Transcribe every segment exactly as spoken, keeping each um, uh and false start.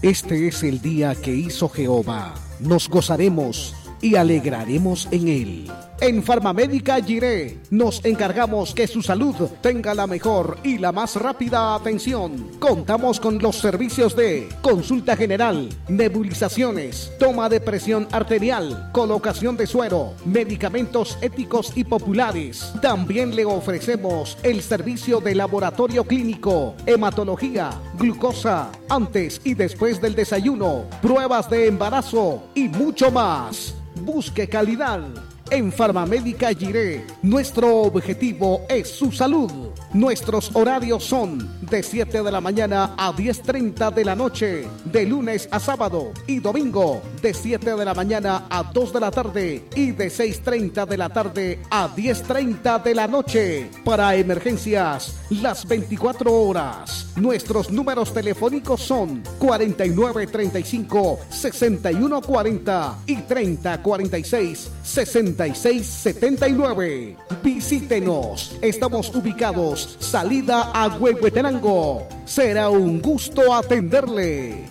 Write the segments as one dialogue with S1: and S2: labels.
S1: Este es el día que hizo Jehová. Nos gozaremos y alegraremos en él. En Farmamédica Jiré nos encargamos que su salud tenga la mejor y la más rápida atención. Contamos con los servicios de consulta general, nebulizaciones, toma de presión arterial, colocación de suero, medicamentos éticos y populares. También le ofrecemos el servicio de laboratorio clínico, hematología, glucosa, antes y después del desayuno, pruebas de embarazo y mucho más. Busque calidad. En Farmamédica Jiré, nuestro objetivo es su salud. Nuestros horarios son de siete de la mañana a diez treinta de la noche, de lunes a sábado, y domingo de siete de la mañana a dos de la tarde y de seis treinta de la tarde a diez treinta de la noche. Para emergencias, las veinticuatro horas. Nuestros números telefónicos son cuarenta y nueve treinta y cinco sesenta y uno cuarenta y treinta cuarenta y seis sesenta y seis setenta y nueve. Visítenos. Estamos ubicados salida a Huehuetenango. Será un gusto atenderle.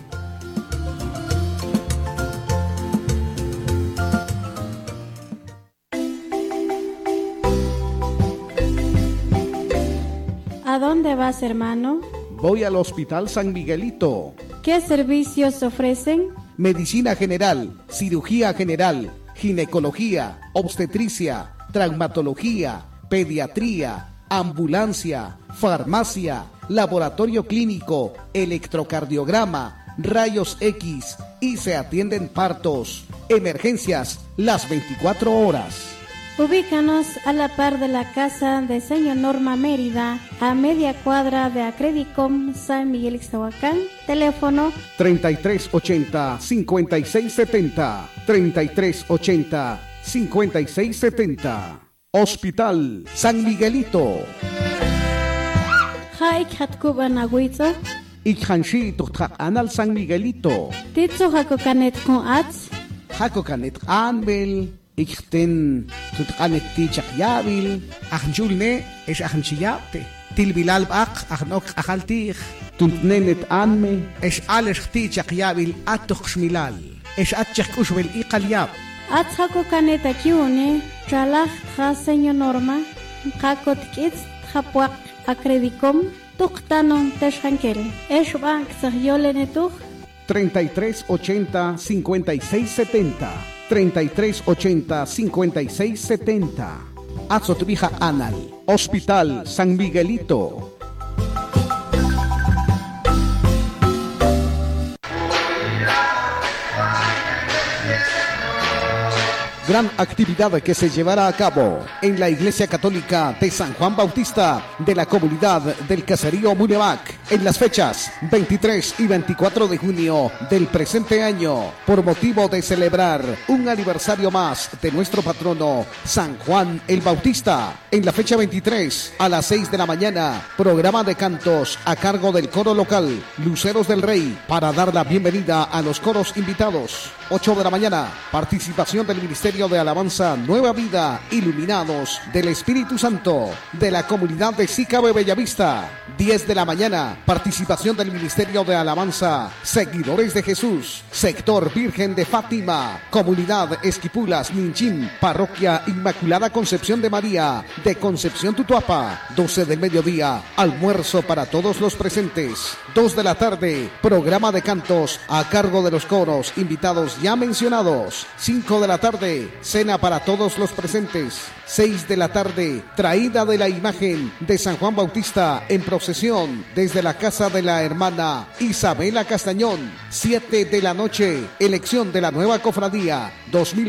S2: ¿A dónde vas, hermano?
S1: Voy al Hospital San Miguelito.
S2: ¿Qué servicios ofrecen?
S1: Medicina general, cirugía general, ginecología, obstetricia, traumatología, pediatría, ambulancia, farmacia, laboratorio clínico, electrocardiograma, rayos X y se atienden partos, emergencias las veinticuatro horas.
S2: Ubícanos a la par de la casa de Señor Norma Mérida, a media cuadra de Acredicom San Miguel Ixtahuacán. Teléfono
S1: treinta y tres ochenta cincuenta y seis setenta, treinta y tres ochenta cincuenta y seis setenta. Hospital San Miguelito.
S2: Haik Hatkuban Agüizo.
S1: Ikhanshi Tuktak Anal San Miguelito.
S2: Titzo Hakokanet con Ats.
S1: Hakokanet Anbel. Ikten Tutkanet Tichak Yabil. Achnjulne es Achnchiyapte. Tilbilal Ak Achnok Achaltich. Tuntnenet Anme es Alex Tichak Yabil Atukshmilal. Es Atchak Ushbel Iqalyab.
S2: Ats Hakokanet Akiune. Tralach Ha Señor Norma. Hakot Kits Hapuak Acredicom. Tuktanon Teshankel. Es Bank Sahyolenetuch.
S1: treinta y tres ochenta cincuenta y seis setenta. treinta y tres ochenta cincuenta y seis setenta. Azotvija Anal. Hospital San Miguelito. Gran actividad que se llevará a cabo en la Iglesia Católica de San Juan Bautista de la comunidad del Caserío Munevac en las fechas veintitrés y veinticuatro de junio del presente año, por motivo de celebrar un aniversario más de nuestro patrono San Juan el Bautista. En la fecha veintitrés a las seis de la mañana, programa de cantos a cargo del coro local Luceros del Rey para dar la bienvenida a los coros invitados. ocho de la mañana, participación del Ministerio de Alabanza Nueva Vida, iluminados del Espíritu Santo de la comunidad de Sicabe Bellavista. diez de la mañana, participación del Ministerio de Alabanza Seguidores de Jesús, sector Virgen de Fátima, comunidad Esquipulas, Ninchín, parroquia Inmaculada Concepción de María de Concepción Tutuapa. doce del mediodía, almuerzo para todos los presentes. dos de la tarde, programa de cantos a cargo de los coros invitados ya mencionados. cinco de la tarde, cena para todos los presentes. seis de la tarde, traída de la imagen de San Juan Bautista en procesión desde la casa de la hermana Isabela Castañón. siete de la noche, elección de la nueva cofradía dos mil